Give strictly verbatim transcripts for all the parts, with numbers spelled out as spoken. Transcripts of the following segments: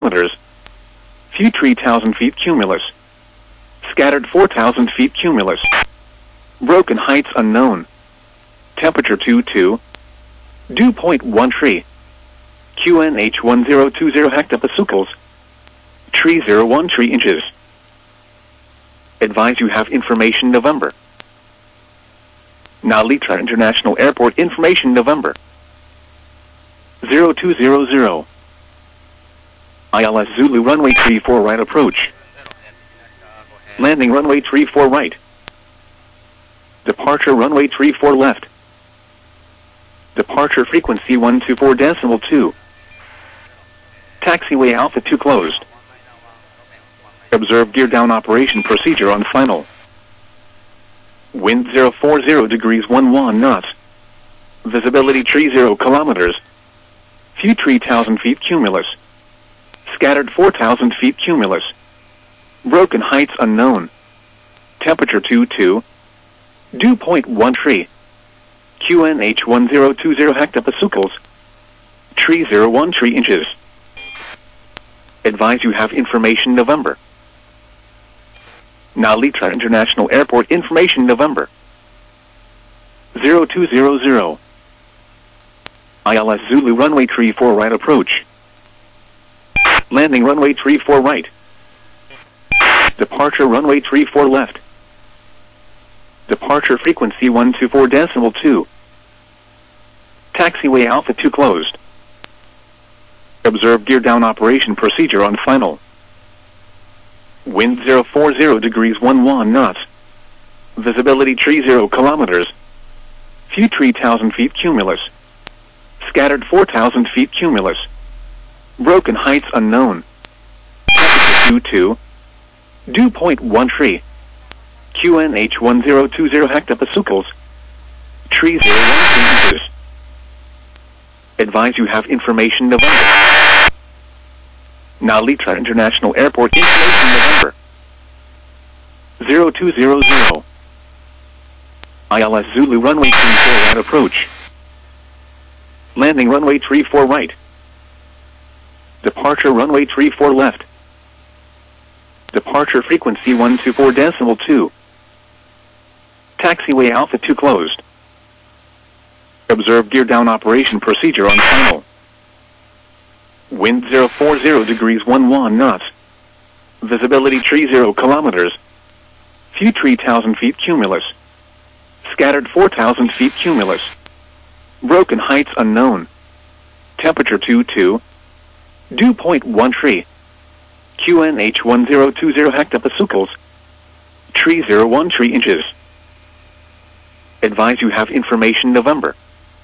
kilometers. Few three thousand feet cumulus. Scattered four thousand feet cumulus. Broken heights unknown. Temperature two two. Dew point one tree. Q N H one zero two zero hectopascals. Tree zero one three inches. Advise you have information November. Nalitra International Airport information November. zero two zero zero. I L S Zulu runway three four right approach. Landing runway three four right. Departure runway three four left. Departure frequency one two four decimal two. Taxiway Alpha two closed. Observe gear down operation procedure on final. Wind zero four zero degrees one one knots. Visibility three zero kilometers. Few three thousand feet cumulus. Scattered four thousand feet cumulus. Broken heights unknown. Temperature two two. Dew point one tree. Q N H one zero two zero hectopascals. Tree zero one three inches. Advise you have information November. Nalitra International Airport information November. zero two zero zero. I L S Zulu runway three four right approach. Landing runway three four right. Departure runway three four left. Departure frequency one two four decimal two. Taxiway Alpha two closed. Observe gear down operation procedure on final. Wind zero four zero degrees one one knots. Visibility three zero kilometers. Few three thousand feet cumulus. Scattered four thousand feet cumulus. Broken heights unknown. Temperature two two. Dew point one tree. Q N H one zero two zero hectopascals. Tree zero one three inches. Advise you have information November. Nalitra International Airport information November. zero two zero zero. I L S Zulu runway three four right approach. Landing runway three four right. Departure runway three four left. Departure frequency one two four decimal two. Taxiway Alpha two closed. Observe gear down operation procedure on final. Wind zero four zero degrees one one knots. Visibility three zero kilometers. Few three thousand feet cumulus. Scattered four thousand feet cumulus. Broken heights unknown. Temperature two two. Dew point one tree. Q N H one zero two zero hectopascals. Tree zero one three inches. Advise you have information November.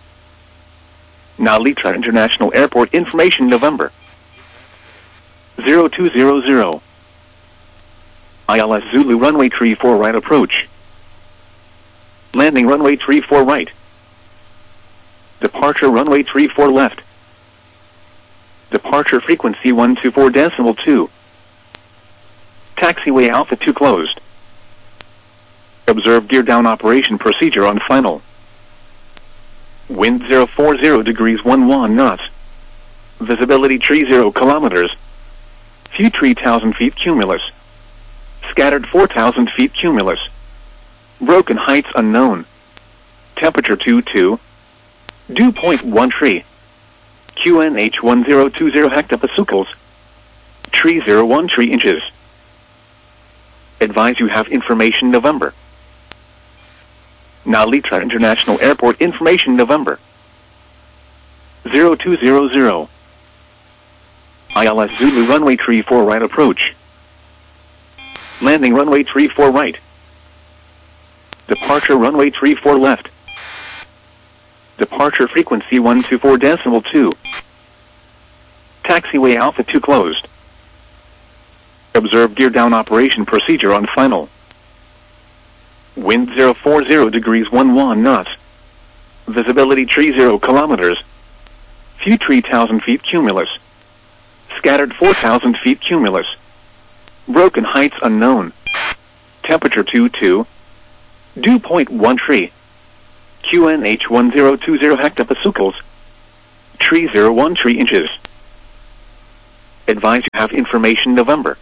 Nalitra International Airport information November. zero two zero zero. I L S Zulu runway three four right approach. Landing runway three four right. Departure runway three four left. Departure frequency one two four decimal two. Taxiway Alpha two closed. Observe gear down operation procedure on final. Wind zero four zero degrees one one knots. Visibility three zero kilometers. Few three thousand feet cumulus. Scattered four thousand feet cumulus. Broken heights unknown. Temperature two two. Dew point one tree. Q N H one zero two zero hectopascals. Tree zero one three inches. Advise you have information November. Nalitra International Airport information November. zero two zero zero. I L S Zulu runway three four right approach. Landing runway three four right. Departure runway three four left. Departure frequency one two four decimal two. Taxiway Alpha two closed. Observe gear down operation procedure on final. Wind zero four zero degrees one one knots. Visibility three zero kilometers. Few three thousand feet cumulus. Scattered four thousand feet cumulus. Broken heights unknown. Temperature two two. Dew point one tree. Q N H one zero two zero hectopascals. Tree zero one three inches. Advise you have information November.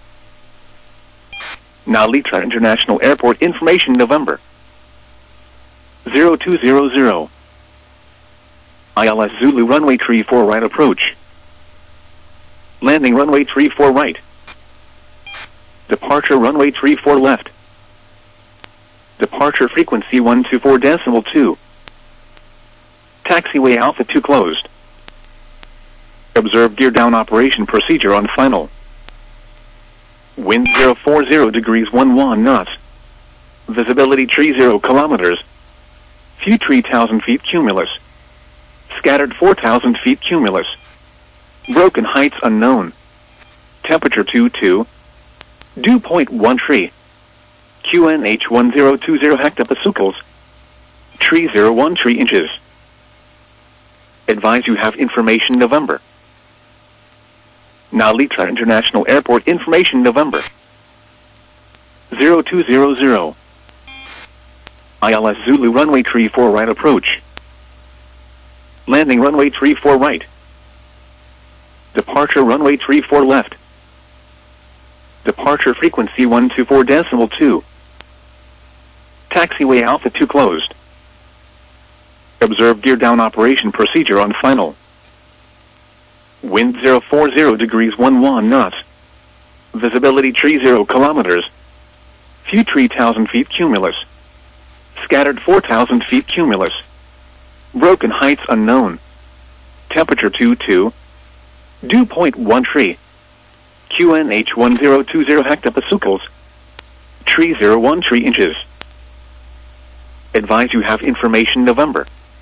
Narita International Airport information November. zero two zero zero. I L S Zulu runway three four right approach. Landing runway three four right. Departure runway three four left. Departure frequency one two four decimal two. Taxiway Alpha two closed. Observe gear down operation procedure on final. Wind zero four zero degrees one one knots. Visibility three zero kilometers. View three thousand feet cumulus. Scattered four thousand feet cumulus. Broken heights unknown. Temperature two two. Dew point one three. Q N H one zero two zero hectopascals. three zero one three inches. Advise you have information November. Narita International Airport information November. zero two zero zero. I L S Zulu runway three four right approach. Landing runway three four right. Departure runway three four left. Departure frequency one two four decimal two. Taxiway Alpha two closed. Observe gear down operation procedure on final. Wind zero four zero degrees one one knots. Visibility three zero kilometers. View three thousand feet cumulus. Scattered four thousand feet cumulus. Broken heights unknown. Temperature two two. Dew point one three. Q N H one zero two zero hectopascals. three zero one three inches. Advise you have information November.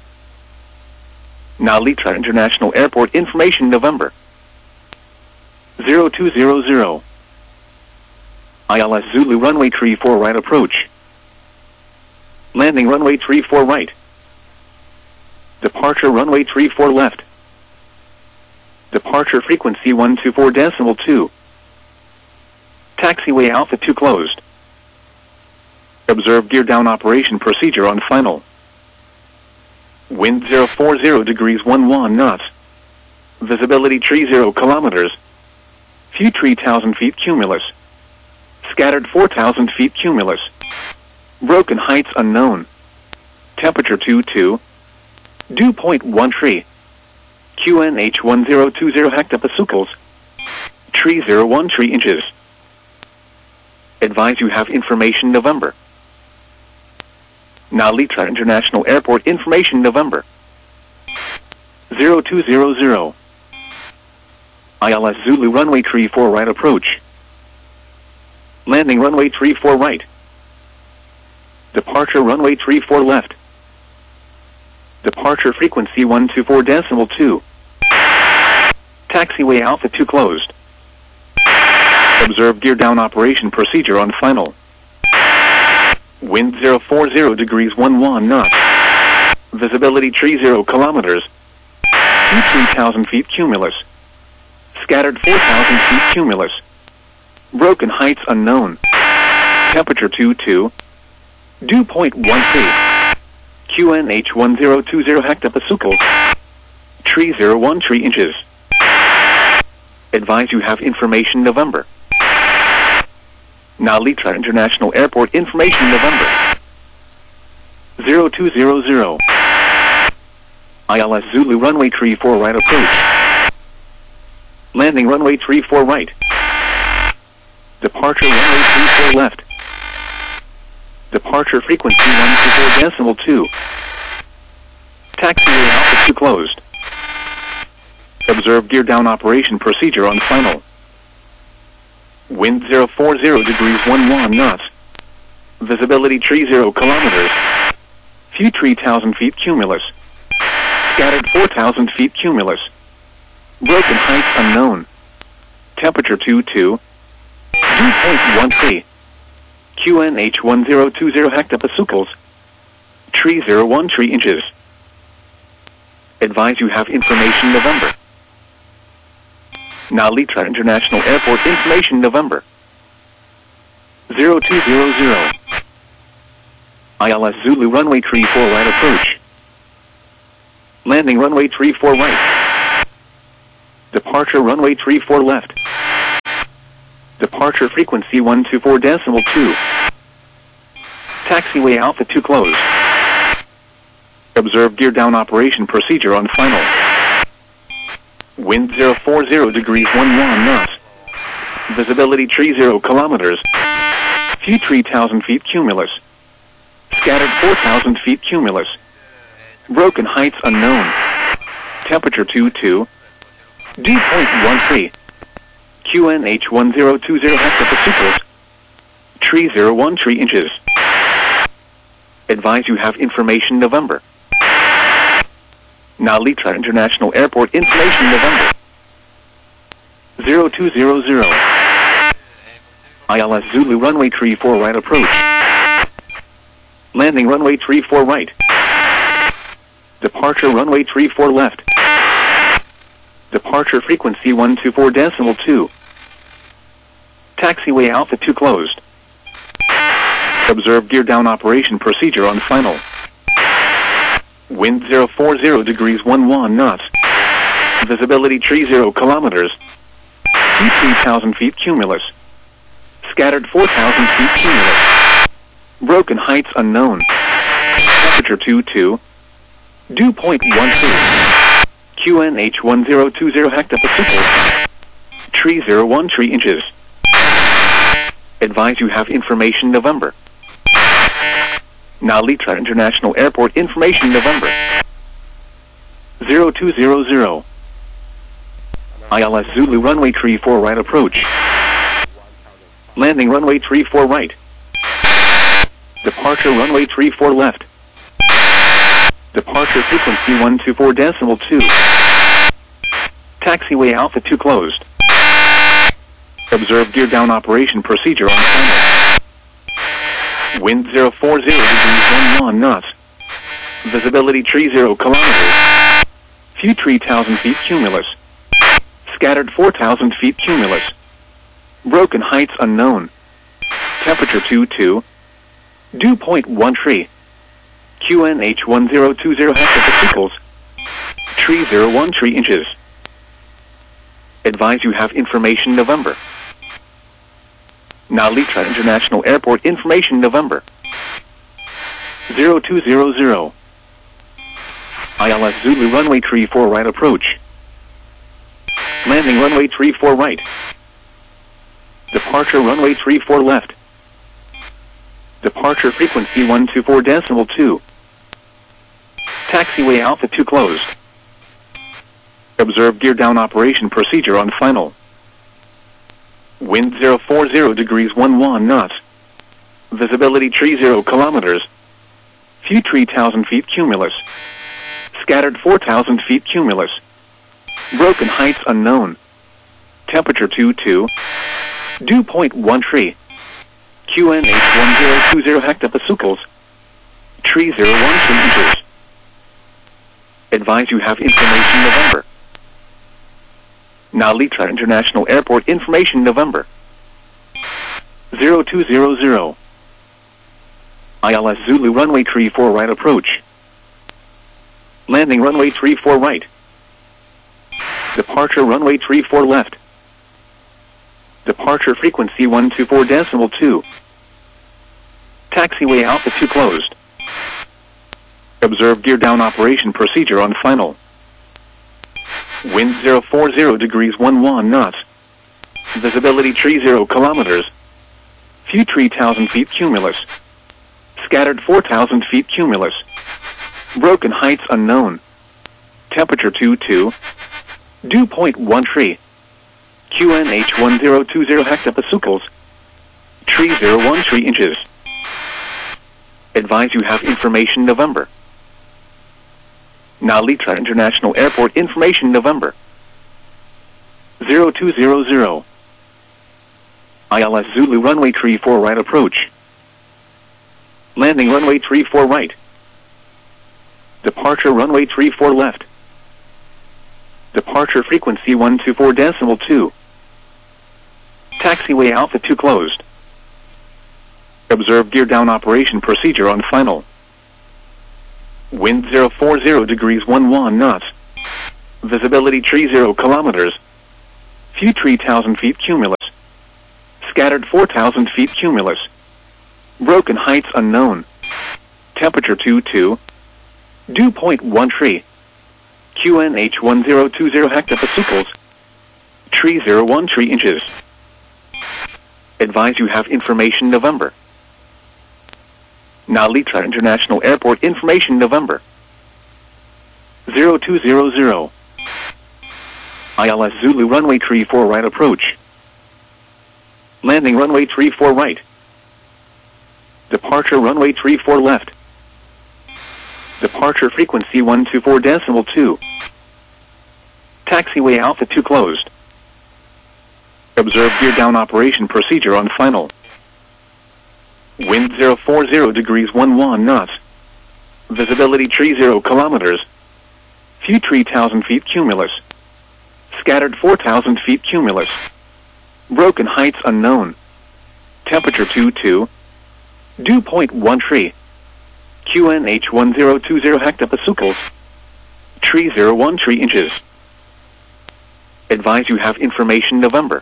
Narita International Airport information November. zero two zero zero. I L S Zulu runway three four right approach. Landing runway three four right. Departure runway three four left. Departure frequency one two four decimal two. Taxiway Alpha two closed. Observe gear down operation procedure on final. Wind zero four zero degrees one one knots. Visibility three zero kilometers. View three thousand feet cumulus. Scattered four thousand feet cumulus. Broken heights unknown. Temperature two two. Dew point one three. Q N H one zero two zero hectopascals. three zero one three inches. Advise you have information November. Narita International Airport information November. zero two zero zero. I L S Zulu runway three four right approach. Landing runway three four right. Departure runway three four left. Departure frequency one two four decimal two. Taxiway Alpha two closed. Observe gear down operation procedure on final. Wind zero four zero degrees one one knots. Visibility three zero kilometers. View three thousand feet cumulus. Scattered four thousand feet cumulus. Broken heights unknown. Temperature two two. Dew point one three. Q N H one zero two zero hectopascals. three zero one three inches. Advise you have information November. Narita International Airport information November. zero two zero zero. I L S Zulu runway three four right approach. Landing runway three four right. Departure runway three four left. Departure frequency one two four decimal two. Taxiway Alpha two closed. Observe gear down operation procedure on final. Wind zero four zero degrees one one knots. Visibility three zero kilometers. View three thousand feet cumulus. Scattered four thousand feet cumulus. Broken heights unknown. Temperature two two. Dew point one three. Q N H one zero two zero hectopascals. three zero one three inches. Advise you have information November. Narita International Airport information November. zero two zero zero. I L S Zulu runway three four right approach. Landing runway three four right. Departure runway three four left. Departure frequency one two four decimal two. Taxiway Alpha two closed. Observe gear down operation procedure on final. Wind zero four zero degrees one one knots. Visibility tree zero kilometers. View three thousand feet cumulus. Scattered four thousand feet cumulus. Broken heights unknown. Temperature two two. Dew point one three. Q N H one zero two zero hectopascals. Tree zero one three inches. Advise you have information November. Nalitra International Airport information November. zero two zero zero. I L S Zulu runway three four right approach. Landing runway three four right. Departure runway three four left. Departure frequency one two four decimal two. Taxiway Alpha two closed. Observe gear down operation procedure on final. Wind zero four zero degrees one one knots. Visibility tree zero kilometers. View three thousand feet cumulus. Scattered four thousand feet cumulus. Broken heights unknown. Temperature two two. Dew point one two. Q N H one zero two zero hectopascals. Tree zero one three inches. Advise you have information November. Nalitra International Airport information November. zero two zero zero. I L S Zulu runway three four right approach. Landing runway three four right. Departure runway three four left. Departure frequency one two four decimal two. Taxiway Alpha two closed. Observe gear down operation procedure on final. Wind zero four zero degrees one one knots. Visibility tree zero kilometers. View three thousand feet cumulus. Scattered four thousand feet cumulus. Broken heights unknown. Temperature two two. Dew point one three. Q N H one zero two zero hectopascals. Tree zero one three inches. Advise you have information November. Nalitra International Airport information November. zero two zero zero. I L S Zulu runway three four right approach. Landing runway three four right. Departure runway three four left. Departure frequency one two four decimal two. Taxiway Alpha two closed. Observe gear down operation procedure on final. Wind zero four zero degrees one one knots. Visibility tree zero kilometers. View three thousand feet cumulus. Scattered four thousand feet cumulus. Broken heights unknown. Temperature two two. Dew point one three. Q N H one zero two zero hectopascals. Tree zero one three inches. Advise you have information November. Nalitra International Airport information November. zero two zero zero. I L S Zulu runway three four right approach. Landing runway three four right. Departure runway three four left. Departure frequency one two four decimal two. Taxiway Alpha two closed. Observe gear down operation procedure on final. Wind zero four zero degrees one one knots. Visibility tree zero kilometers. View three thousand feet cumulus. Scattered four thousand feet cumulus. Broken heights unknown. Temperature two two. Dew point one three. Q N H one zero two zero hectopascals. Tree zero one three inches. Advise you have information November. Nalitra International Airport information November. zero two zero zero. I L S Zulu runway three four right approach. Landing runway three four right. Departure runway three four left. Departure frequency one two four decimal two. Taxiway Alpha two closed. Observe gear down operation procedure on final. Wind zero four zero degrees one one knots. Visibility tree zero kilometers. View three thousand feet cumulus. Scattered four thousand feet cumulus. Broken heights unknown. Temperature two two. Dew point one tree. Q N H one zero two zero hectopascals. Tree zero one tree inches. Advise you have information November. Narita International Airport information November. zero two zero zero. I L S Zulu runway tree four right approach. Landing runway tree four right. Departure runway tree four left. Departure frequency one two four decimal two. Taxiway Alpha two closed. Observe gear down operation procedure on final. Wind zero four zero degrees one one knots. Visibility tree zero kilometers. Few three thousand feet cumulus. Scattered four thousand feet cumulus. Broken heights unknown. Temperature two two. Dew point one tree. Q N H one zero two zero hectopascals. Tree zero one tree inches. Advise you have information November.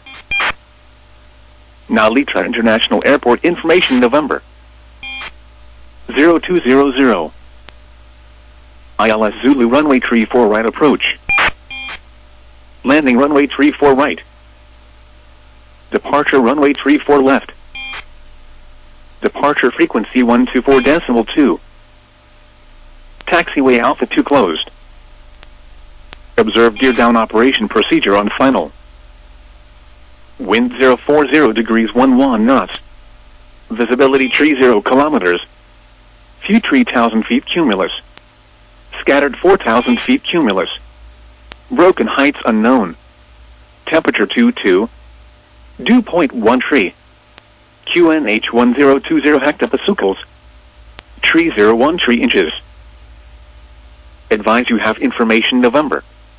Narita International Airport information November. zero two zero zero. I L S Zulu runway tree four right approach. Landing runway tree four right. Departure runway tree four left. Departure frequency one two four decimal two. Taxiway Alpha two closed. Observe gear down operation procedure on final. Wind zero four zero degrees one one knots. Visibility tree zero kilometers. Few three thousand feet cumulus. Scattered four thousand feet cumulus. Broken heights unknown. Temperature two two. Dew point one tree. Q N H one zero two zero hectopascals. Tree zero one tree inches. Advise you have information November.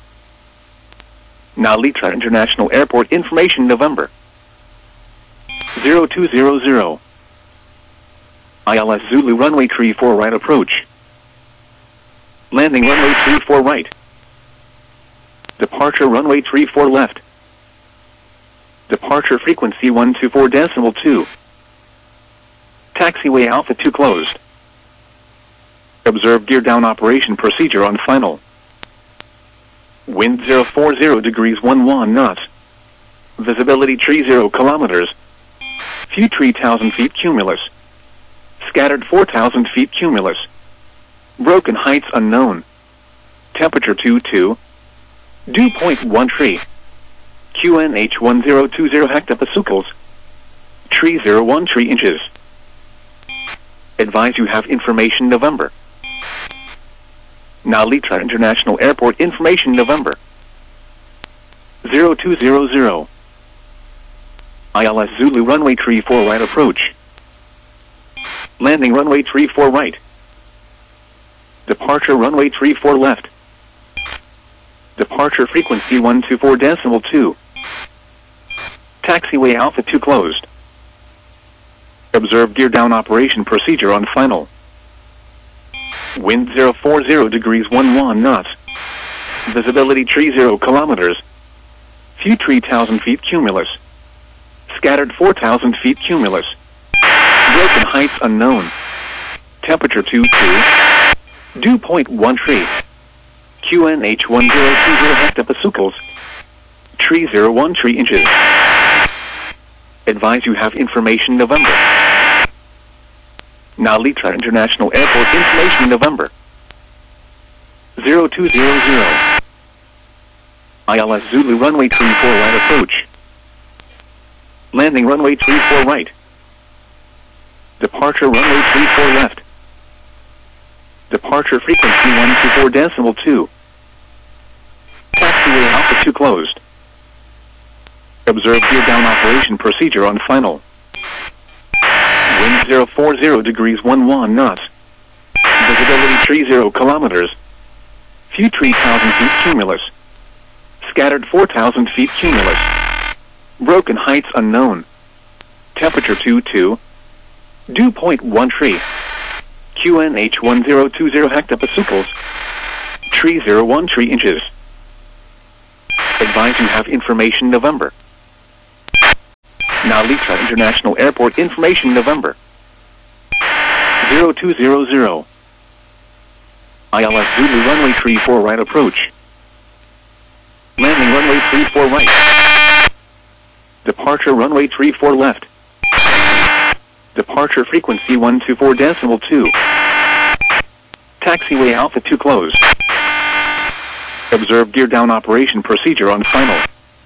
Narita International Airport information November. zero two zero zero. I L S Zulu runway tree four right approach. Landing runway tree four right. Departure runway tree four left. Departure frequency one two four decimal two. Taxiway Alpha two closed. Observe gear down operation procedure on final. Wind zero four zero degrees one one knots. Visibility tree zero kilometers. Few three thousand feet cumulus. Scattered four thousand feet cumulus. Broken heights unknown. Temperature two two. Dew point one tree. Q N H one zero two zero hectopascals. Tree zero one tree inches. Advise you have information November. Narita International Airport information November. zero two zero zero. I L S Zulu runway tree four right approach. Landing runway tree four right. Departure runway tree four left. Departure frequency one two four decimal two. Taxiway Alpha two closed. Observe gear down operation procedure on final. Wind zero four zero degrees one one knots. Visibility tree zero kilometers. Few three thousand feet cumulus. Scattered four thousand feet cumulus. Broken heights unknown. Temperature two two. Dew point one tree. Q N H one zero two zero hectopascals. Tree zero one tree inches. Advise you have information November. Narita International Airport information November. zero two zero zero. I L S Zulu runway tree four right approach. Landing runway tree four right. Departure runway tree four left. Departure frequency one two four decimal two. Taxiway Alpha two closed. Observe gear down operation procedure on final. Wind zero four zero degrees one one knots. Visibility tree zero kilometers. Few three thousand feet cumulus. Scattered four thousand feet cumulus. Broken heights unknown. Temperature two two. Dew point one tree. Q N H one zero two zero hectopascals. Tree zero one tree inches. Advise you have information November. Now Litra International Airport information November. zero two zero zero. I L S Zulu runway three four right approach. Landing runway three four right. Departure runway three four left. Departure frequency one two four decimal two. Taxiway Alpha two closed. Observe gear down operation procedure on final.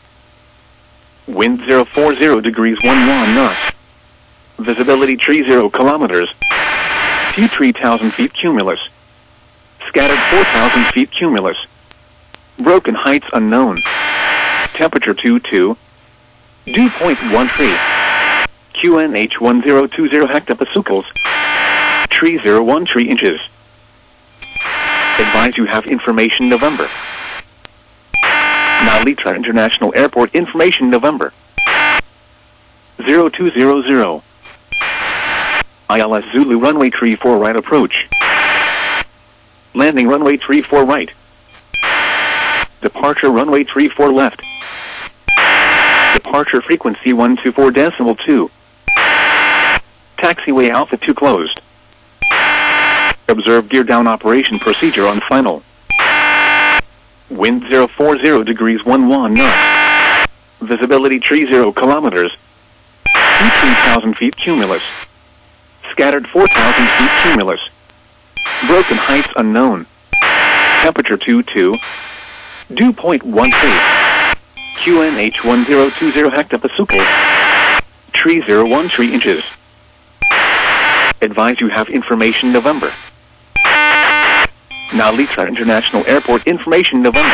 Wind zero four zero degrees one one knots. Visibility three zero kilometers. View three thousand feet cumulus. Scattered four thousand feet cumulus. Broken heights unknown. Temperature two two. Dew point one three. Q N H one zero two zero hectopascals. three zero one three inches. Advise you have information November. Now Litra International Airport information November. zero two zero zero. I L S Zulu runway three four right approach. Landing runway three four right. Departure runway three four left. Departure frequency one two four decimal two. Taxiway Alpha two closed. Observe gear down operation procedure on final. Wind zero four zero degrees one one knots. Visibility three zero kilometers. View three thousand feet cumulus. Scattered four thousand feet cumulus. Broken heights unknown. Temperature two two. Dew point one three. Q N H one zero two zero hectopascals. three zero one three inches. Advise you have information November. Now Litra International Airport information November.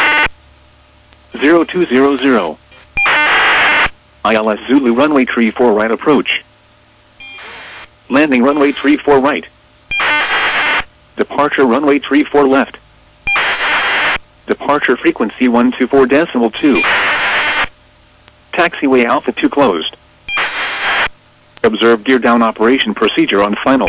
zero two zero zero. I L S Zulu runway three four right approach. Landing runway three four right. Departure runway three four left. Departure frequency one two four decimal two. Taxiway Alpha two closed. Observe gear down operation procedure on final.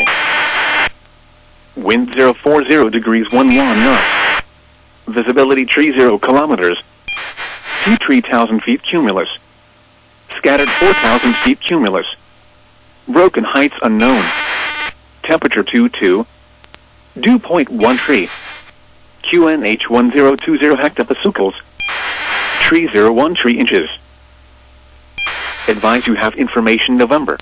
Wind zero four zero degrees one one knots. Visibility three zero kilometers. View three thousand feet cumulus. Scattered four thousand feet cumulus. Broken heights unknown. Temperature two two. Dew point one three. Q N H one zero two zero hectopascals. three zero one three inches. Advise you have information November.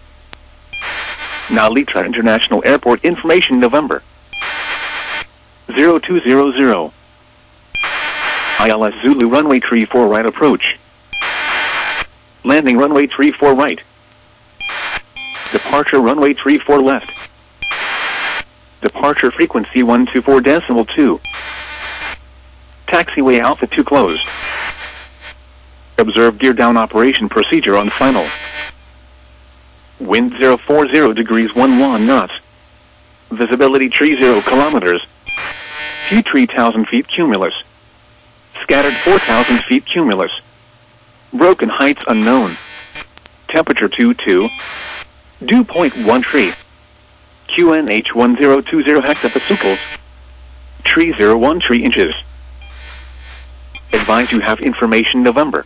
Now Litra International Airport information November. zero two zero zero. I L S Zulu runway three four right approach. Landing runway three four right. Departure runway three four left. Departure frequency one two four decimal two. Taxiway Alpha two closed. Observe gear down operation procedure on final. Wind zero four zero degrees one one knots. Visibility three zero kilometers. View three thousand feet cumulus. Scattered four thousand feet cumulus. Broken heights unknown. Temperature two two. Dew point one three. Q N H one zero two zero hectopascals. three zero one three inches. Advise you have information November.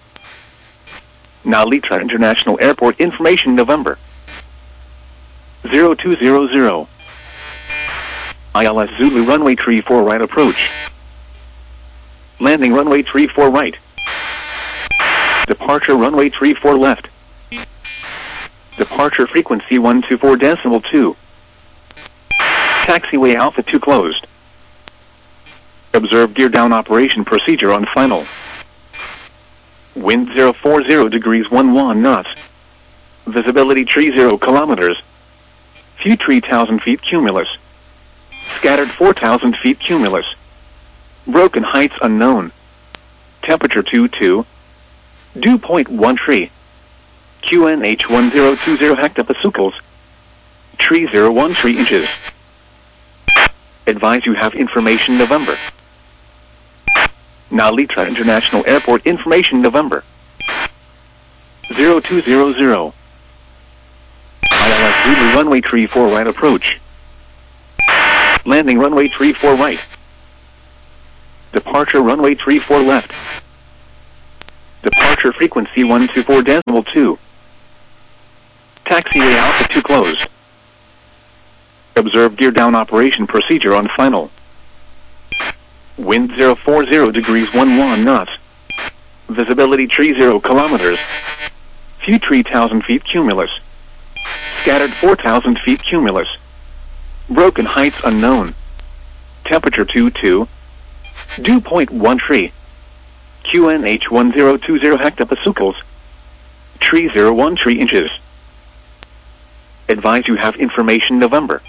Now Litra International Airport information November. zero two zero zero. I L S Zulu runway three four right approach. Landing runway three four right. Departure runway three four left. Departure frequency one two four decimal two. Taxiway Alpha two closed. Observe gear down operation procedure on final. Wind zero four zero degrees one one knots. Visibility three zero kilometers. View three thousand feet cumulus. Scattered four thousand feet cumulus. Broken heights unknown. Temperature two two. Dew point one three. Q N H one zero two zero hectopascals. three zero one three inches. Advise you have information November. Now Litra International Airport information November. zero two zero zero. I L S Zulu runway three four right approach. Landing runway three four right. Departure runway three four left. Departure frequency one two four decimal two. Taxiway Alpha two closed. Observe gear down operation procedure on final. Wind zero four zero degrees one one knots. Visibility tree zero kilometers. View three thousand feet cumulus. Scattered four thousand feet cumulus. Broken heights unknown. Temperature two two. Dew point one tree. Q N H one zero two zero hectopascals. Tree zero one tree inches. Advise you have information November.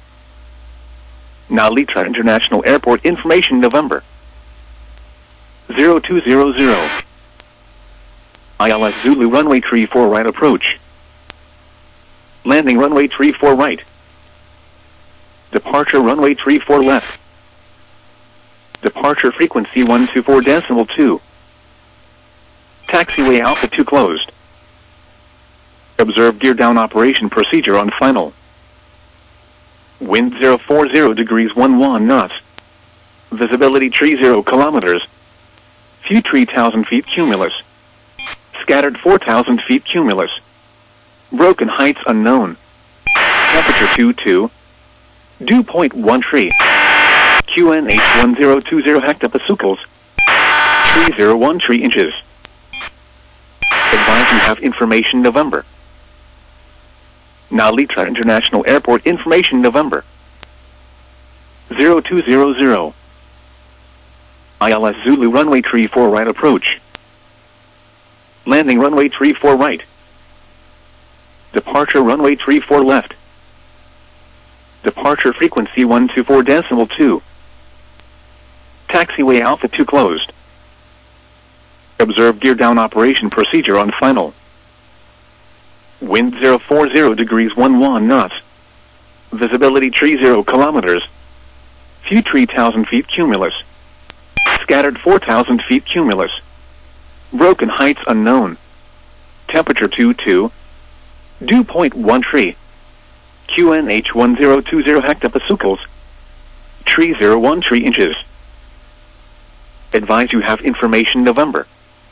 Now Litra International Airport information November. zero two zero zero. I L S Zulu runway three four right approach. Landing runway three four right. Departure runway three four left. Departure frequency one two four decimal two. Taxiway Alpha two closed. Observe gear down operation procedure on final. Wind zero four zero degrees one one knots. Visibility tree zero kilometers. View three thousand feet cumulus. Scattered four thousand feet cumulus. Broken heights unknown. Temperature two two. Dew point one tree. Q N H one zero two zero hectopascals. Tree zero one tree inches. Advise you have information November. Now Litra International Airport information November. zero two zero zero. I L S Zulu runway three four right approach. Landing runway three four right. Departure runway three four left. Departure frequency one two four decimal two. Taxiway Alpha two closed. Observe gear down operation procedure on final. Wind zero four zero degrees one one knots. Visibility tree zero kilometers. View three thousand feet cumulus. Scattered four thousand feet cumulus. Broken heights unknown. Temperature two two. Dew point one tree. Q N H one zero two zero hectopascals. Tree zero one tree inches. Advise you have information November.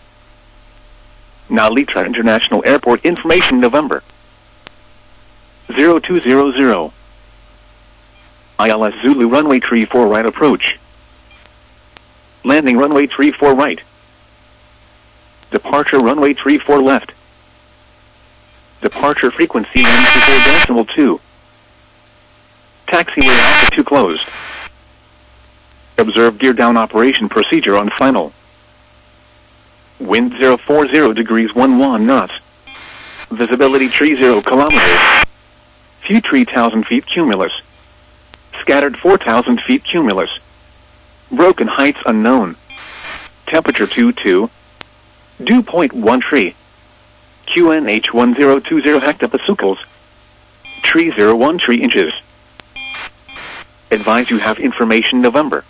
Now Litra International Airport information November. zero two zero zero. I L S Zulu runway three four right approach. Landing runway three four right. Departure runway three four left. Departure frequency one two four decimal two. Taxiway Alpha two closed. Observe gear down operation procedure on final. Wind zero four zero degrees one one knots. Visibility tree zero kilometers. View three thousand feet cumulus. Scattered four thousand feet cumulus. Broken heights unknown. Temperature two two. Dew point one tree. Q N H one zero two zero hectopascals. Tree zero one tree inches. Advise you have information November.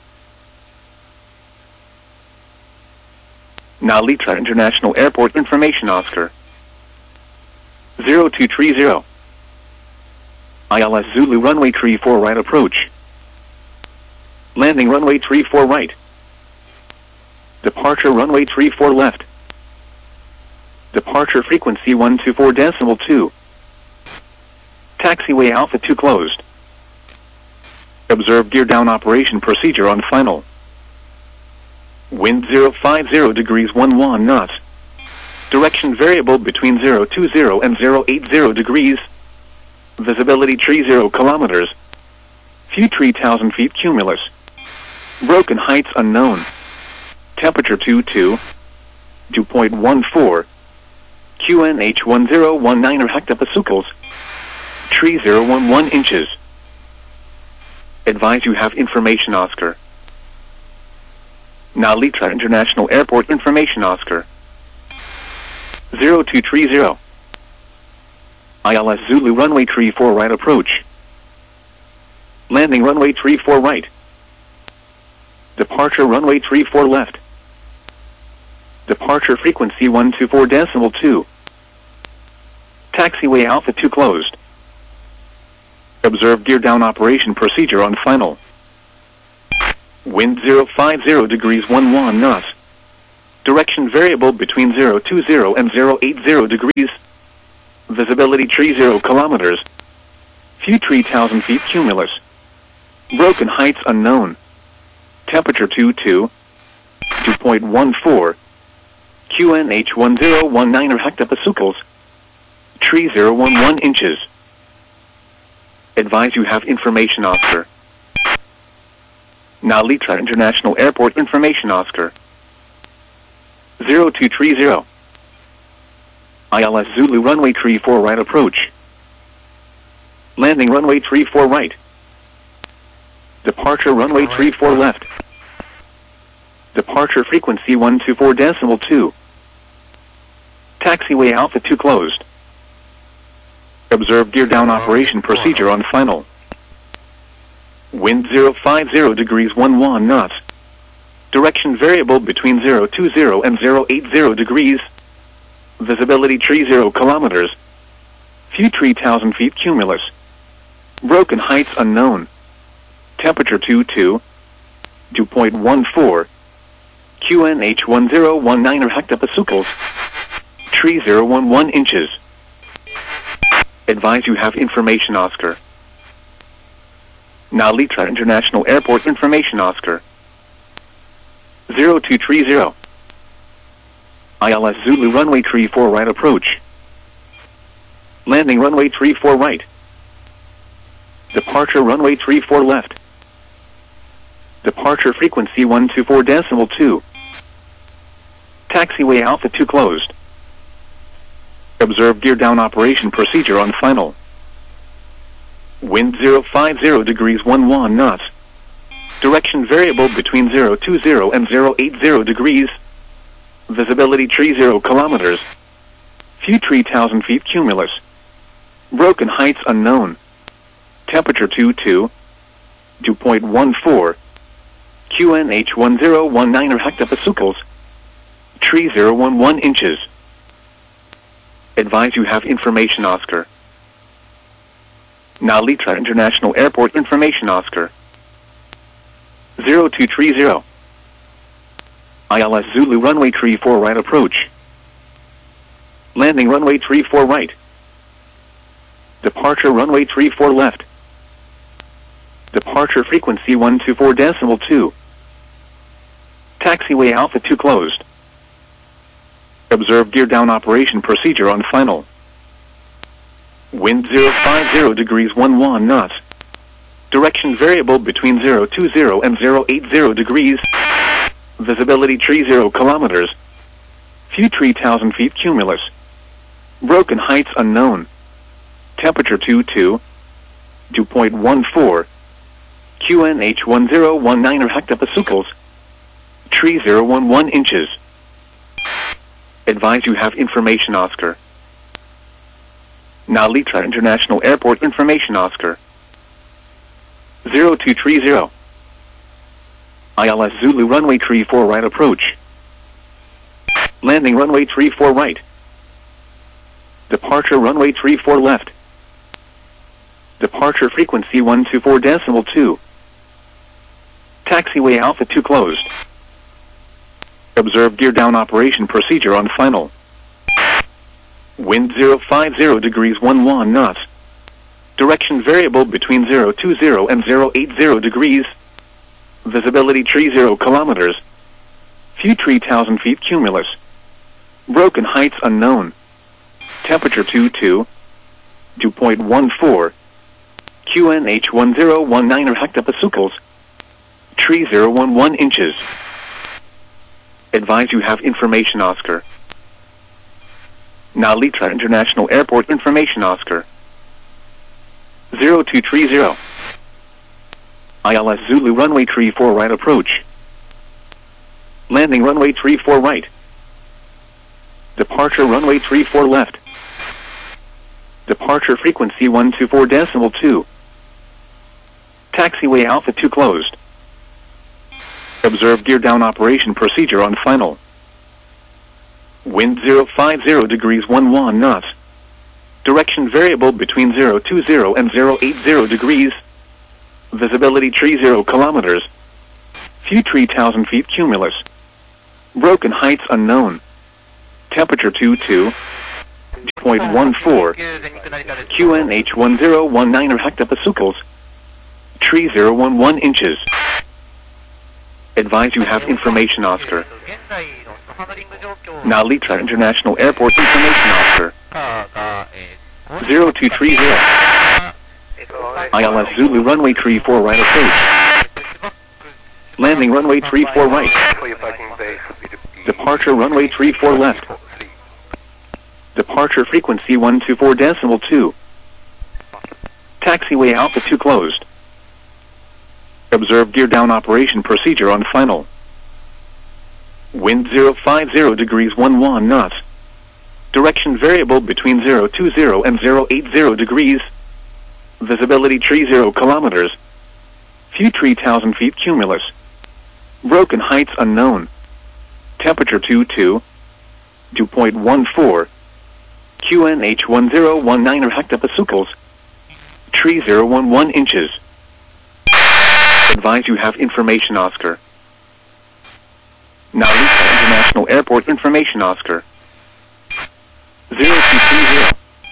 Now Litra International Airport information Oscar. zero two three zero. I L S Zulu runway three four right approach. Landing runway three four right. Departure runway three four left. Departure frequency one two four decimal two. Taxiway Alpha two closed. Observe gear down operation procedure on final. Wind zero five zero degrees one one knots. Direction variable between zero two zero and zero eight zero degrees. Visibility tree zero kilometers. View three thousand feet cumulus. Broken heights unknown. Temperature two two. Dew point one four. Q N H one zero one nine hectopascals. Tree zero one one inches. Advise you have information Oscar. Now Litra International Airport information Oscar. zero two three zero. I L S Zulu runway three four right approach. Landing runway three four right. Departure runway three four left. Departure frequency one two four decimal two. Taxiway Alpha two closed. Observe gear down operation procedure on final. Wind zero five zero degrees one one knots. Direction variable between zero two zero and zero eight zero degrees. Visibility tree zero kilometers. Few three thousand feet cumulus. Broken heights unknown. Temperature two two. two point one four. Q N H one zero one nine hectopascals. Tree zero one one inches. Advise you have information Oscar. Nalitra International Airport information Oscar. zero two three zero. I L S Zulu runway three four right approach. Landing runway three four right. Departure runway three four left. Departure frequency one two four decimal two. Taxiway Alpha two closed. Observe gear down operation procedure on final. Wind zero five zero degrees one one knots. Direction variable between zero two zero and zero eight zero degrees. Visibility tree zero kilometers. Few three thousand feet cumulus. Broken heights unknown. Temperature two two. two point one four. Q N H one zero one nine hectopascals. Tree zero one one inches. Advise you have information Oscar. Nalitra International Airport information Oscar. zero two three zero. I L S Zulu runway three four right approach. Landing runway three four right. Departure runway three four left. Departure frequency one two four decimal two. Taxiway Alpha two closed. Observe gear down operation procedure on final. Wind zero five zero degrees one one knots. Direction variable between zero two zero and zero eight zero degrees. Visibility tree zero kilometers. Few three thousand feet cumulus. Broken heights unknown. Temperature two two. two point one four. Q N H one zero one nine hectopascals. Tree zero one one inches. Advise you have information Oscar. Nalitra International Airport information Oscar. zero two three zero. I L S Zulu runway three four right approach. Landing runway three four right. Departure runway three four left. Departure frequency one two four decimal two. Taxiway Alpha two closed. Observe gear down operation procedure on final. Wind zero five zero degrees one one knots. Direction variable between zero two zero and zero eight zero degrees. Visibility tree zero kilometers. Few three thousand feet cumulus. Broken heights unknown. Temperature two two. two point one four. Q N H one zero one nine hectopascals. Tree zero one one inches. Advise you have information Oscar. Nalitra International Airport information Oscar. zero two three zero. I L S Zulu runway three four right approach. Landing runway three four right. Departure runway three four left. Departure frequency one two four decimal two. Taxiway Alpha two closed. Observe gear down operation procedure on final. Wind zero five zero degrees one one knots. Direction variable between zero two zero and zero eight zero degrees. Visibility tree zero kilometers. Few three thousand feet cumulus. Broken heights unknown. Temperature two two. two point one four. Q N H one zero one nine hectopascals. Tree zero one one inches. Advise you have information Oscar. Nalitra International Airport information Oscar. zero two three zero. I L S Zulu runway three four right approach. Landing runway three four right. Departure runway three four left. Departure frequency one two four decimal two. Taxiway Alpha two closed. Observe gear down operation procedure on final. Wind zero five zero degrees one one knots. Direction variable between zero two zero and zero eight zero degrees. Visibility tree zero kilometers. Few three thousand feet cumulus. Broken heights unknown. Temperature two two. dew point one four. Q N H one zero one nine hectopascals. Tree zero one one inches. Advise you have information, Oscar. Narita International Airport information, Oscar. zero two three zero. I L S Zulu runway three four right approach. Landing runway three four right. Departure runway three four left. Departure frequency one two four decimal two. Taxiway Alpha two closed. Observe gear down operation procedure on final. Wind zero five zero degrees one one knots. Direction variable between zero two zero and zero eight zero degrees. Visibility tree zero kilometers. View three thousand feet cumulus. Broken heights unknown. Temperature two two. dew point one four. Q N H one zero one nine hectopascals. Tree zero one one inches. Advise you have information, Oscar. Narita International Airport information, Oscar. zero two three zero.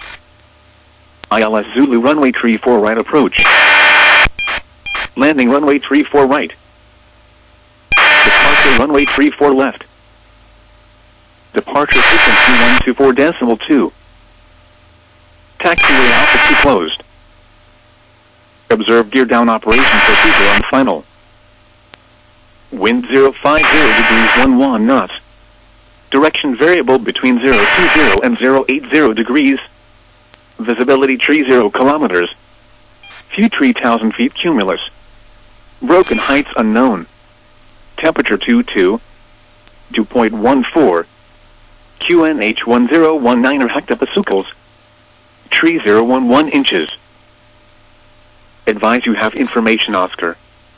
I L S Zulu runway three four right approach. Landing runway three four right. Departure runway three four left. Departure frequency one two four decimal two. Taxiway Alpha two closed. Observe gear down operation procedure on final. Wind zero five zero degrees one one knots. Direction variable between zero two zero and zero eight zero degrees. Visibility tree zero kilometers. View three thousand feet cumulus. Broken heights unknown. Temperature two two. dew point one four. Q N H one zero one nine hectopascals. Tree zero one one inches. Advise you have information, Oscar.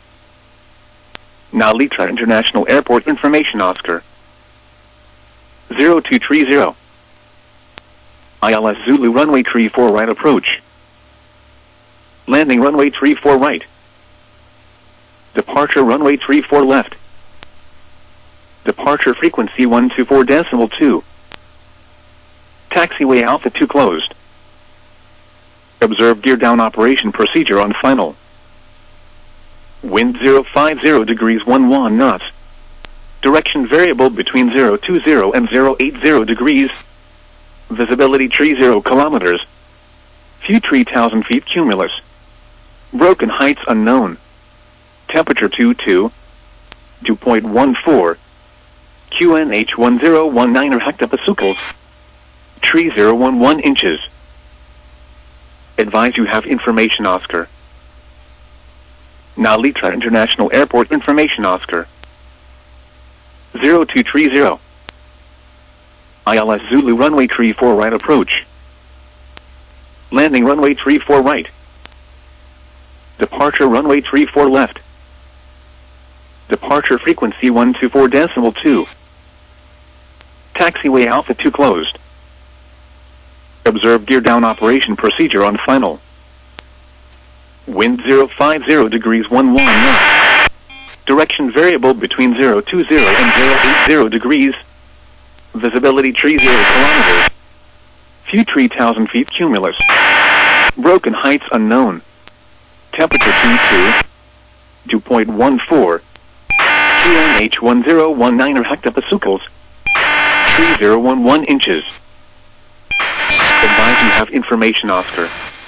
Narita International Airport information, Oscar. zero two three zero. I L S Zulu runway three four right approach. Landing runway three four right. Departure runway three four left. Departure frequency one two four decimal two. Taxiway Alpha two closed. Observe gear down operation procedure on final. Wind zero five zero degrees one one knots. Direction variable between zero two zero and zero eight zero degrees. Visibility tree zero kilometers. View three thousand feet cumulus. Broken heights unknown. Temperature two two. dew point one four. Q N H one zero one nine hectopascals. Tree zero one one inches. Advise you have information, Oscar. Narita International Airport information, Oscar. zero two three zero. I L S Zulu runway three four right approach. Landing runway three four right. Departure runway three four left. Departure frequency one two four decimal two. Taxiway Alpha two closed. Observe gear down operation procedure on final. Wind zero five zero degrees one one knots. Direction variable between zero two zero and zero eight zero degrees. Visibility tree zero kilometers. View three thousand feet cumulus. Broken heights unknown. Temperature two two. dew point one four. Q N H one zero one nine hectopascals. Tree zero one one inches. Advise you have information, Oscar.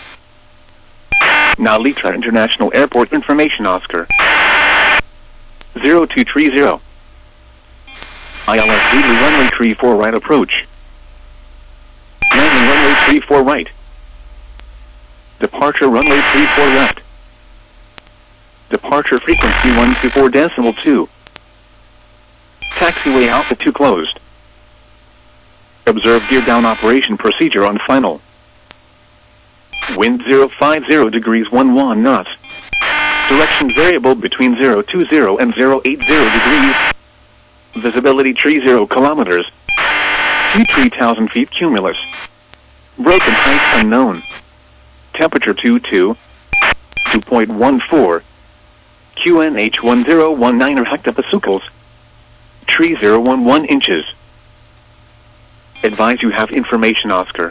Narita International Airport information, Oscar. zero two three zero. I L S Zulu runway three four right approach. Landing runway three four right. Departure runway three four left. Departure frequency one two four decimal two. Taxiway Alpha two closed. Observe gear down operation procedure on final. Wind zero five zero degrees one one knots. Direction variable between zero two zero and zero eight zero degrees. Visibility tree zero kilometers. View three thousand feet cumulus. Broken heights unknown. Temperature two two. dew point one four. Q N H one zero one nine hectopascals. Tree zero one one inches. Advise you have information, Oscar.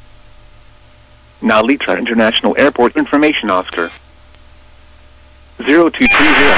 Nalitra International Airport information, Oscar. zero two three zero.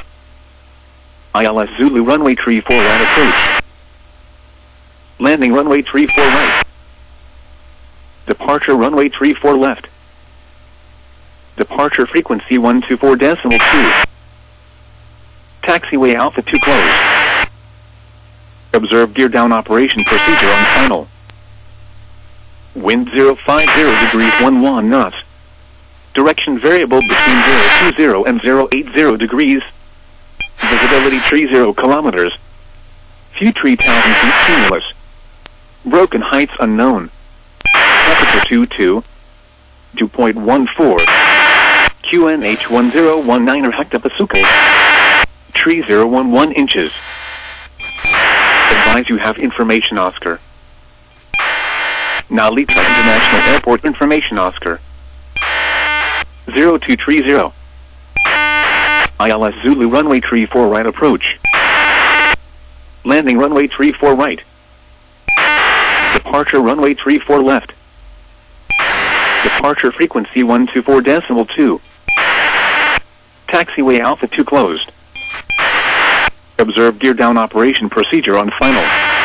I L S Zulu runway tree four right approach. Landing runway tree four right. Departure runway tree four left. Departure frequency one two four decimal two. Taxiway Alpha two closed. Observe gear down operation procedure on final. Wind zero five zero degrees one one knots. Direction variable between zero two zero and zero eight zero degrees. Visibility tree zero kilometers. Few tree thousand feet cumulus. Broken heights unknown. Temperature two two. two point one four. Q N H one zero one nine or hectopascals. Tree zero one one inches. Advise you have information, Oscar. Nalitra International Airport information, Oscar. zero two three zero. I L S Zulu runway tree four right approach. Landing runway tree four right. Departure runway tree four left. Departure frequency one two four decimal two. Taxiway Alpha two closed. Observe gear down operation procedure on final.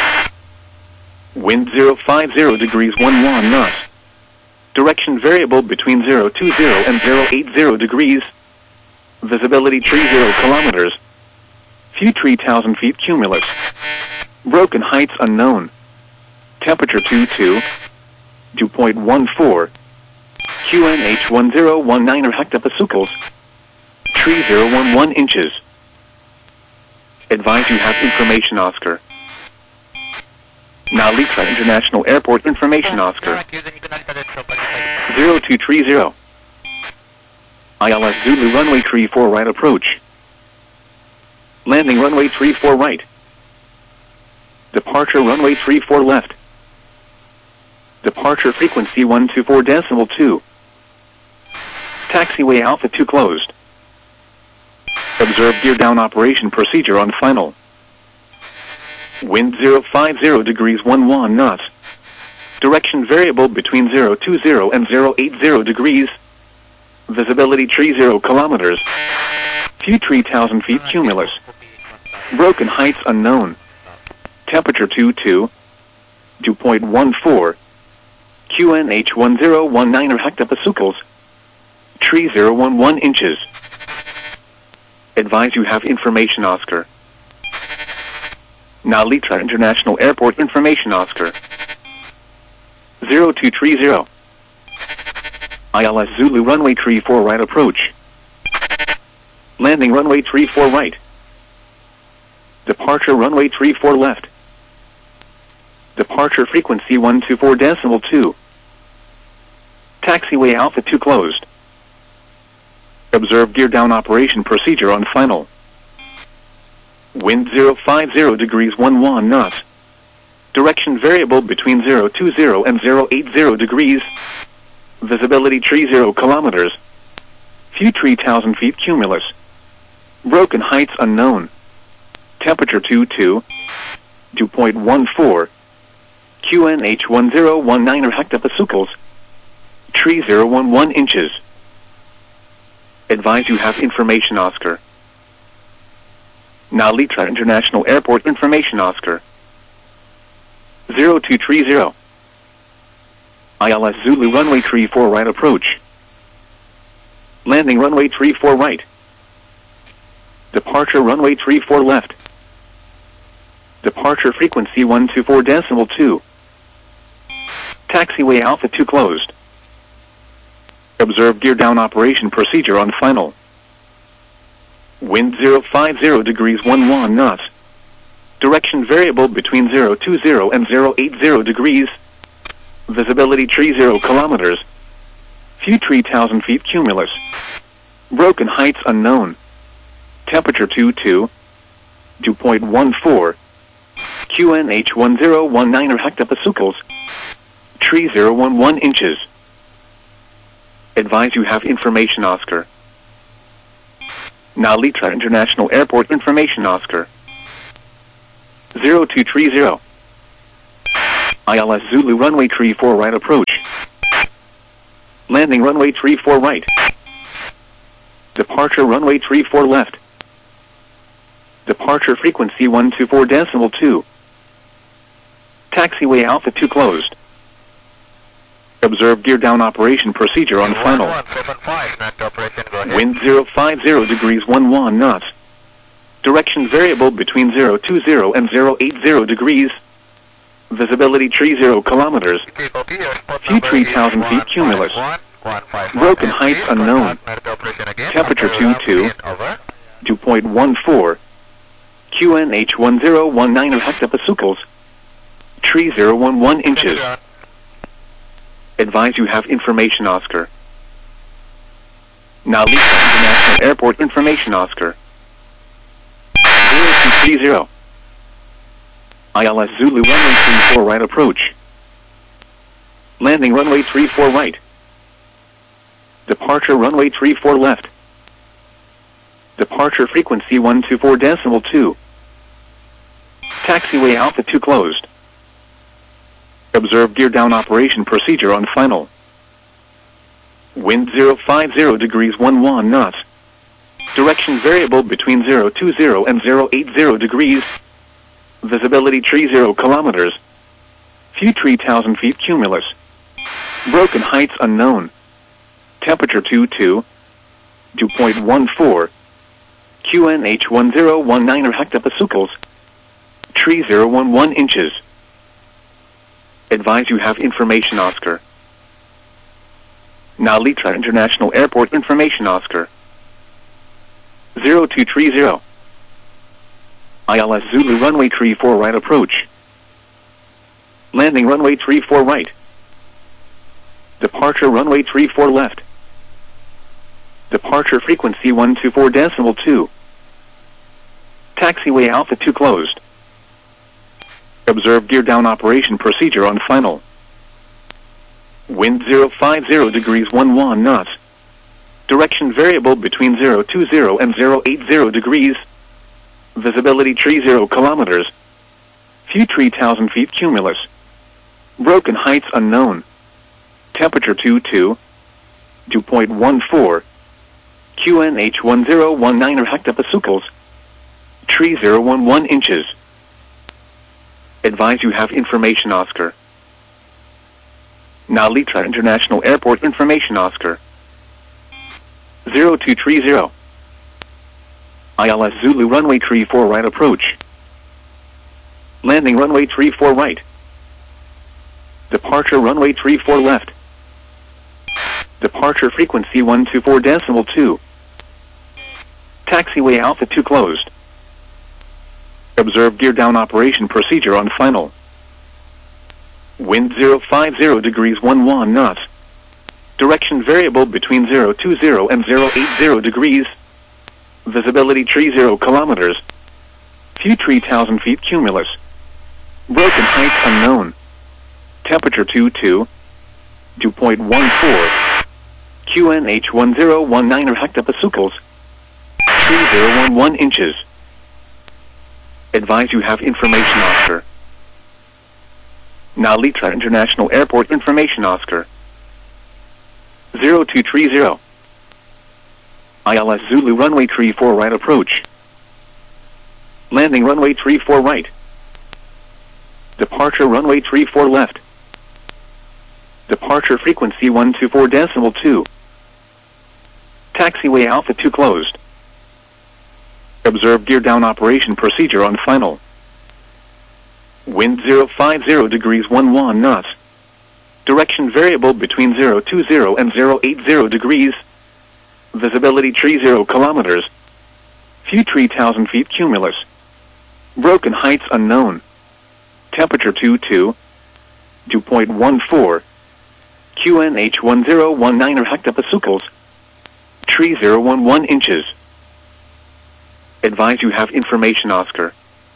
Wind zero five zero degrees one one knots. Direction variable between zero two zero and zero eight zero degrees. Visibility tree zero kilometers. Few tree thousand feet cumulus. Broken heights unknown. Temperature two two. two point one four. Q N H one zero one nine or hectopascals. Tree zero one one inches. Advise you have information, Oscar. Nalitra International Airport information, Oscar. zero two three zero. I L S Zulu runway tree four right approach. Landing runway tree four right. Departure runway tree four left. Departure frequency one two four decimal two. Taxiway Alpha two closed. Observe gear down operation procedure on final. Wind zero five zero degrees one one knots. Direction variable between zero two zero and zero eight zero degrees. Visibility tree zero kilometers. Few tree thousand feet cumulus. Broken heights unknown. Temperature two two. two point one four. Q N H one zero one nine or hectopascals. Tree zero one one inches. Advise you have information, Oscar. Nalitra International Airport information, Oscar. zero two three zero. I L S Zulu runway tree four right approach. Landing runway tree four right. Departure runway tree four left. Departure frequency one two four decimal two. Taxiway Alpha two closed. Observe gear down operation procedure on final. Wind zero five zero degrees one one knots. Direction variable between zero two zero and zero eight zero degrees. Visibility tree zero kilometers. Few tree thousand feet cumulus. Broken heights unknown. Temperature two two. two point one four. Q N H one zero one nine or hectopascals. Tree zero one one inches. Advise you have information, Oscar. Nalitra International Airport information, Oscar. zero two three zero. I L S Zulu runway tree four right approach. Landing runway tree four right. Departure runway tree four left. Departure frequency one two four decimal two. Taxiway Alpha two closed. Observe gear down operation procedure on final. Wind zero five zero degrees one one knots. Direction variable between zero two zero and zero eight zero degrees. Visibility tree zero kilometers. Few tree thousand feet cumulus. Broken heights unknown. Temperature two two. two point one four. Q N H one zero one nine or hectopascals. Tree zero one one inches. Advise you have information, Oscar. Nalitra International Airport information, Oscar. zero two three zero. I L S Zulu runway three four right approach. Landing runway three four right. Departure runway three four left. Departure frequency one two four decimal two. Taxiway Alpha two closed. Observe gear down operation procedure on final. one one seven five, net operation, go ahead. Wind zero five zero degrees one one knots. Direction variable between zero two zero and zero eight zero degrees. Visibility three zero kilometers. Few three thousand feet cumulus. Broken heights unknown. Temperature two two. two point one four. Q N H one zero one nine hectopascals. three zero one one inches. Advise you have information, Oscar. Now leave International Airport information, Oscar. zero two three zero. I L S Zulu runway three four right approach. Landing runway three four right. Departure runway three four left. Departure frequency one two four decimal two. Taxiway Alpha two closed. Observe gear down operation procedure on final. Wind zero five zero degrees one one knots. Direction variable between zero two zero and zero eight zero degrees. Visibility three zero kilometers. Few three thousand feet cumulus. Broken heights unknown. Temperature two two. two point one four. Q N H one zero one nine hectopascals. three zero one one inches. Advise you have information, Oscar. Now Litra International Airport information, Oscar. zero two three zero. I L S Zulu runway three four right approach. Landing runway three four right. Departure runway three four left. Departure frequency one two four decimal two. Taxiway Alpha two closed. Observe gear down operation procedure on final. Wind zero five zero degrees one one knots. Direction variable between zero two zero and zero eight zero degrees. Visibility three zero kilometers. Few three thousand feet cumulus. Broken heights unknown. Temperature two two. two point one four. Q N H one zero one nine hectopascals. three zero one one inches. Advise you have information, Oscar. Now Litra International Airport information, Oscar. zero two three zero. I L S Zulu runway three four right approach. Landing runway three four right. Departure runway three four left. Departure frequency one two four decimal two. Taxiway Alpha two closed. Observe gear down operation procedure on final. Wind zero five zero degrees one one knots. Direction variable between zero two zero and zero eight zero degrees. Visibility three zero kilometers. Few three thousand feet cumulus. Broken heights unknown. Temperature two two. two point one four. Q N H one zero one nine hectopascals. three zero one one inches. Advise you have information, Oscar. Now Litra International Airport information, Oscar. zero two three zero. I L S Zulu runway three four right approach. Landing runway three four right. Departure runway three four left. Departure frequency one two four decimal two. Taxiway Alpha two closed. Observe gear down operation procedure on final. Wind zero five zero degrees one one knots. Direction variable between zero two zero and zero eight zero degrees. Visibility three zero kilometers. Few three thousand feet cumulus. Broken heights unknown. Temperature two two. two point one four. Q N H one zero one nine hectopascals. three zero one one inches. Advise you have information, Oscar.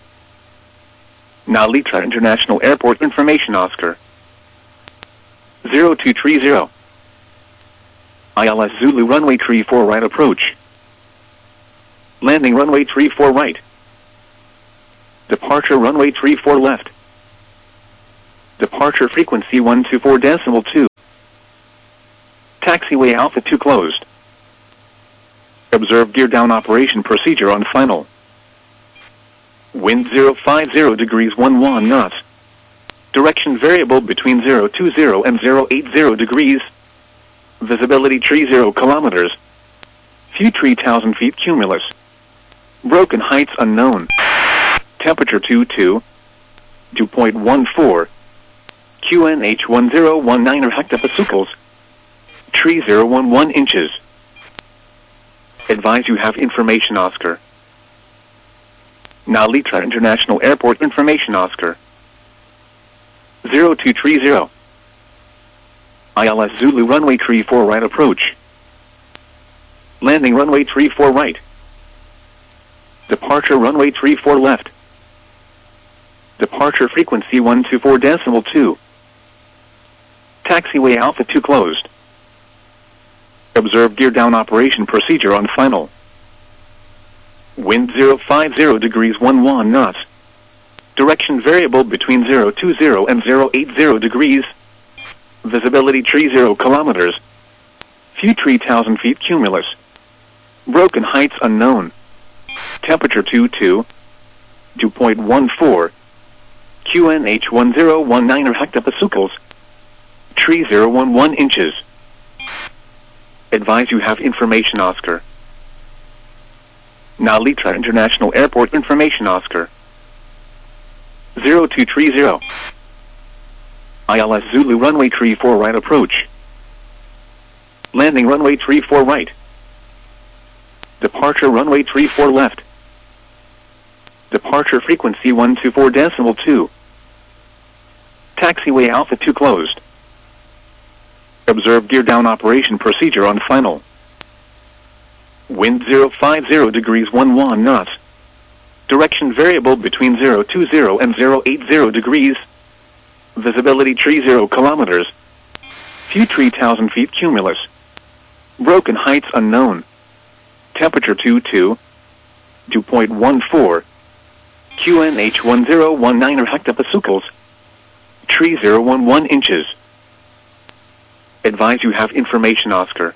Now Litra International Airport information, Oscar. zero two three zero. I L S Zulu runway three four right approach. Landing runway three four right. Departure runway three four left. Departure frequency one two four decimal two. Taxiway Alpha two closed. Observe gear down operation procedure on final. Wind zero five zero degrees one one knots. Direction variable between zero two zero and zero eight zero degrees. Visibility three zero kilometers. Few three thousand feet cumulus. Broken heights unknown. Temperature two two. Dew point one four. Q N H one zero one nine hectopascals. three zero one one inches. Advise you have information Oscar. Now Litra International Airport information Oscar. zero two three zero. I L S Zulu runway three four right approach. Landing runway three four right. Departure runway three four left. Departure frequency one two four decimal two. Taxiway Alpha two closed. Observe gear down operation procedure on final. Wind zero five zero degrees one one knots. Direction variable between zero two zero and zero eight zero degrees. Visibility three zero kilometers. Few three thousand feet cumulus. Broken heights unknown. Temperature two two. Dew point one four. Q N H one zero one nine hectopascals. three zero one one inches. Advise you have information Oscar. Now Litra International Airport information Oscar. zero two three zero. I L S Zulu runway three four right approach. Landing runway three four right. Departure runway three four left. Departure frequency one two four decimal two. Taxiway Alpha two closed. Observe gear down operation procedure on final. Wind zero five zero degrees one one knots. Direction variable between zero two zero and zero eight zero degrees. Visibility three zero kilometers. Few three thousand feet cumulus. Broken heights unknown. Temperature two two. Dew point one four. Q N H one zero one nine hectopascals. three zero one one inches. Advise you have information Oscar.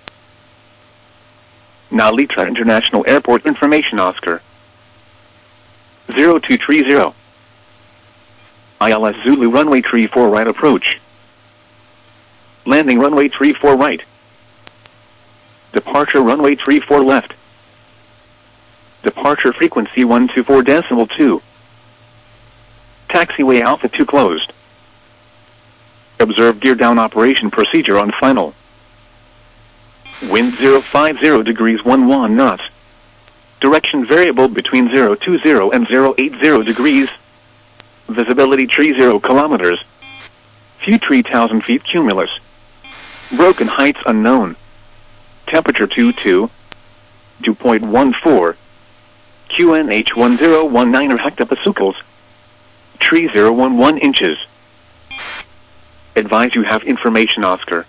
Now Litra International Airport information Oscar. zero two three zero. I L S Zulu runway three four right approach. Landing runway three four right. Departure runway three four left. Departure frequency one two four decimal two. Taxiway Alpha two closed. Observe gear down operation procedure on final. Wind zero five zero degrees one one knots. Direction variable between zero two zero and zero eight zero degrees. Visibility three zero kilometers. Few three thousand feet cumulus. Broken heights unknown. Temperature two two. Dew point one four. Q N H one zero one nine hectopascals. three zero one one inches. Advise you have information Oscar.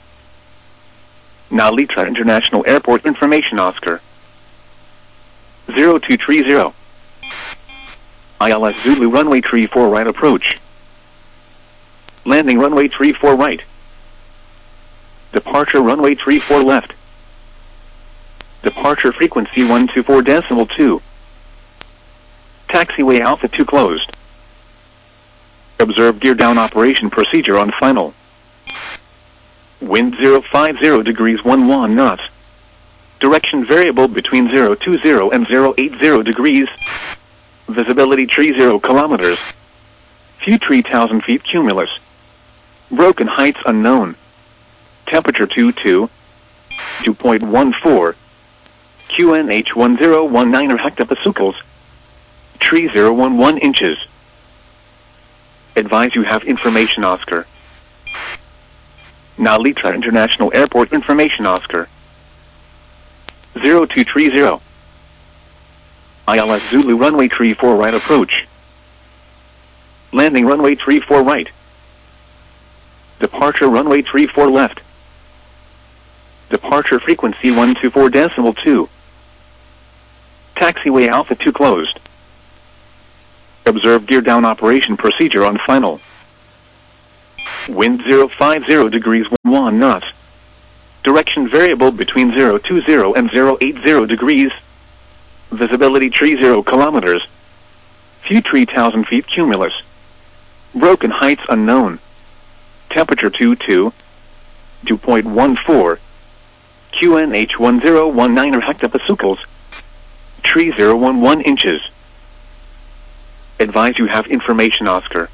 Now Litra International Airport information Oscar. zero two three zero. I L S Zulu runway three four right approach. Landing runway three four right. Departure runway three four left. Departure frequency one two four decimal two. Taxiway Alpha two closed. Observe gear down operation procedure on final. Wind zero five zero degrees one one knots. Direction variable between zero two zero and zero eight zero degrees. Visibility three zero kilometers. Few three thousand feet cumulus. Broken heights unknown. Temperature two two. Dew point one four. Q N H one zero one nine hectopascals. three zero one one inches. Advise you have information Oscar. Now Litra International Airport information Oscar. zero two three zero. I L S Zulu runway three four right approach. Landing runway three four right. Departure runway three four left. Departure frequency one two four decimal two. Taxiway Alpha two closed. Observe gear down operation procedure on final. Wind zero five zero degrees one knots. Direction variable between zero two zero and zero eight zero degrees. Visibility tree zero kilometers. Few three thousand feet cumulus. Broken heights unknown. Temperature two two. Dew point one four. Q N H one zero one nine hectopascals. Tree zero one one inches. Advise you have information Oscar.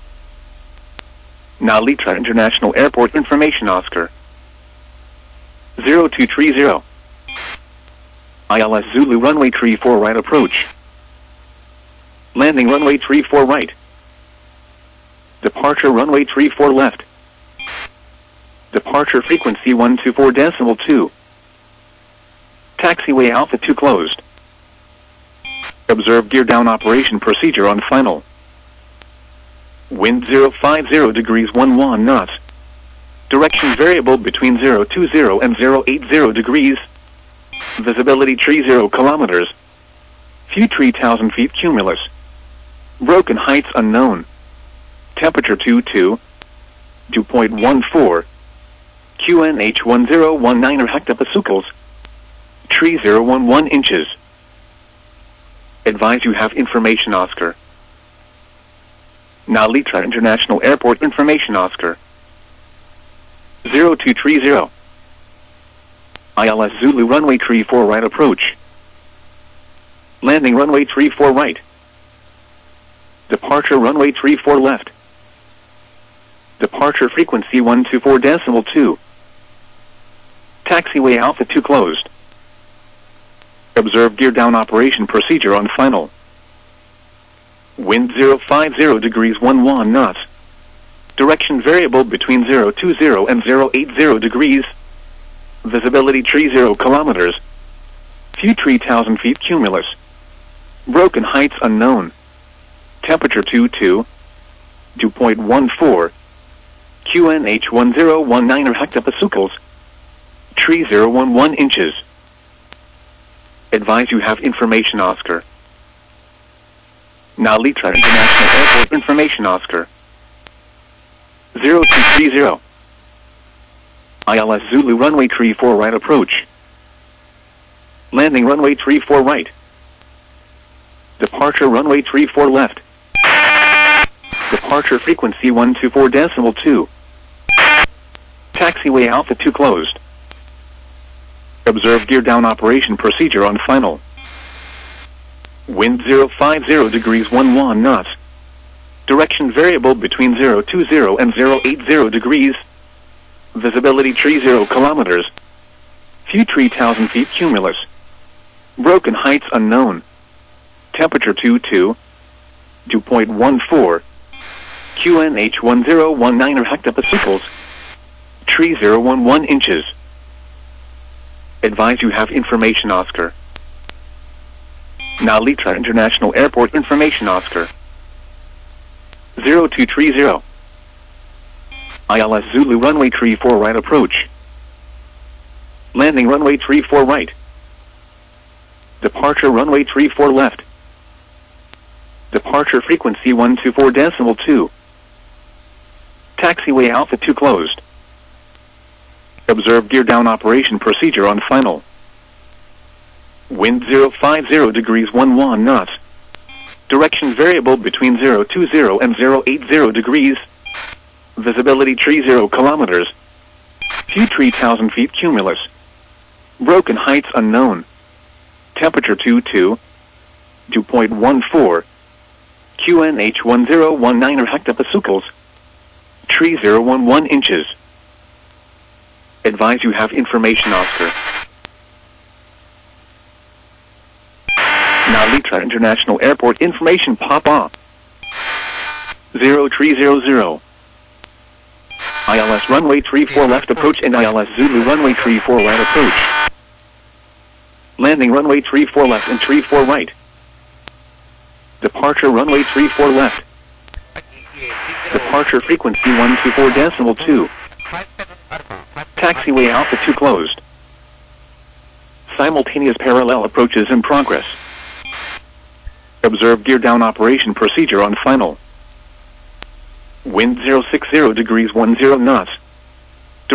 Now Litra International Airport information Oscar. zero two three zero. I L S Zulu runway three four right approach. Landing runway three four right. Departure runway three four left. Departure frequency one two four decimal two. Taxiway Alpha two closed. Observe gear down operation procedure on final. Wind zero five zero degrees one one knots. Direction variable between zero two zero and zero eight zero degrees. Visibility tree zero kilometers. Few three thousand feet cumulus. Broken heights unknown. Temperature two two. Dew point one four. Q N H one zero one nine hectopascals. Tree zero one one inches. Advise you have information Oscar. Now Litra International Airport information Oscar. zero two three zero. I L S Zulu runway three four right approach. Landing runway three four right. Departure runway three four left. Departure frequency one two four decimal two. Taxiway Alpha two closed. Observe gear down operation procedure on final. Wind zero five zero degrees one one knots. Direction variable between zero two zero and zero eight zero degrees. Visibility tree zero kilometers. Few three thousand feet cumulus. Broken heights unknown. Temperature two two. Dew point one four. Q N H one zero one nine hectopascals. Tree zero one one inches. Advise you have information Oscar. Now Litra International Airport information Oscar. zero two three zero. I L S Zulu runway three four right approach. Landing runway three four right. Departure runway three four left. Departure frequency one two four decimal two. Taxiway Alpha two closed. Observe gear down operation procedure on final. Wind zero five zero degrees one one knots. Direction variable between zero two zero and zero eight zero degrees. Visibility tree zero kilometers. Few three thousand feet cumulus. Broken heights unknown. Temperature two two. Dew point one four. Q N H one zero one nine hectopascals. Tree zero one one inches. Advise you have information Oscar. Now Litra International Airport information Oscar. zero two three zero. I L S Zulu runway three four right approach. Landing runway three four right. Departure runway three four left. Departure frequency one two four decimal two. Taxiway Alpha two closed. Observe gear down operation procedure on final. Wind zero five zero degrees one one knots. Direction variable between zero two zero and zero eight zero degrees. Visibility tree zero kilometers. Few three thousand feet cumulus. Broken heights unknown. Temperature two two. Dew point one four. Q N H one zero one nine hectopascals. Tree zero one one inches. Advise you have information Oscar. Now Litra International Airport information Papa. zero three zero zero. I L S runway three four left approach and I L S Zulu runway three four right approach. Landing runway three four left and three four right. Departure runway three four left. Departure frequency one two four decimal two. Taxiway Alpha two closed. Simultaneous parallel approaches in progress. Observe gear down operation procedure on final. Wind zero six zero degrees one zero knots.